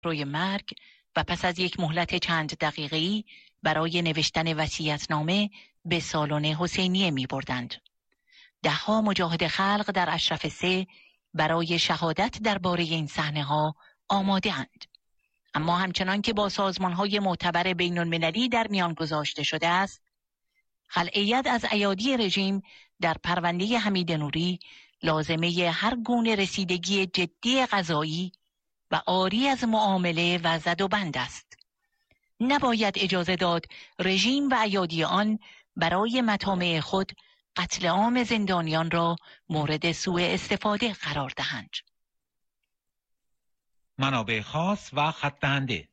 راهروی مرگ و پس از یک مهلت چند دقیقه‌ای برای نوشتن وصیت‌نامه به سالن حسینیه می بردند. ده‌ها مجاهد خلق در اشرف 3 برای شهادت درباره این صحنه‌ها آماده اند. اما همچنان که با سازمان‌های معتبر بین‌المللی در میان گذاشته شده است، خلع ید از ایادی رژیم در پرونده حمید نوری لازمه هر گونه رسیدگی جدی قضایی و عاری از معامله و زد و بند است. نباید اجازه داد رژیم و ایادی آن برای مطامع خود قتل عام زندانیان را مورد سوء استفاده قرار دهند. منابع خاص و خط دهنده.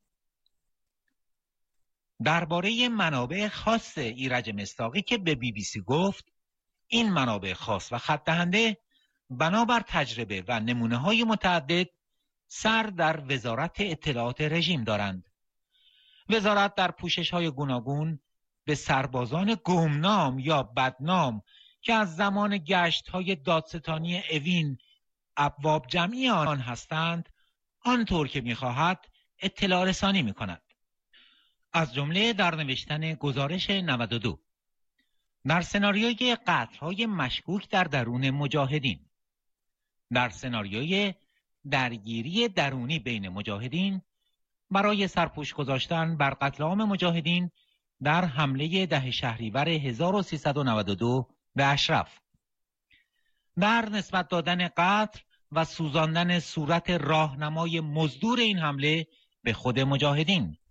درباره منابع خاص ایرج مصداقی که به BBC گفت، این منابع خاص و خط دهنده بنابر تجربه و نمونه‌های متعدد سر در وزارت اطلاعات رژیم دارند. وزارت در پوشش‌های گوناگون به سربازان گمنام یا بدنام که از زمان گشت‌های دادستانی اوین ابواب جمعی آن هستند، آنطور که می‌خواهد اطلاع رسانی می‌کند. از جمله در نوشتن گزارش 92 در سناریوی قتل‌های مشکوک در درون مجاهدین، در سناریوی درگیری درونی بین مجاهدین برای سرپوش گذاشتن بر قتل عام مجاهدین در حمله 10 شهریور 1392 به اشرف، در نسبت دادن قتل و سوزاندن صورت راهنمای مزدور این حمله به خود مجاهدین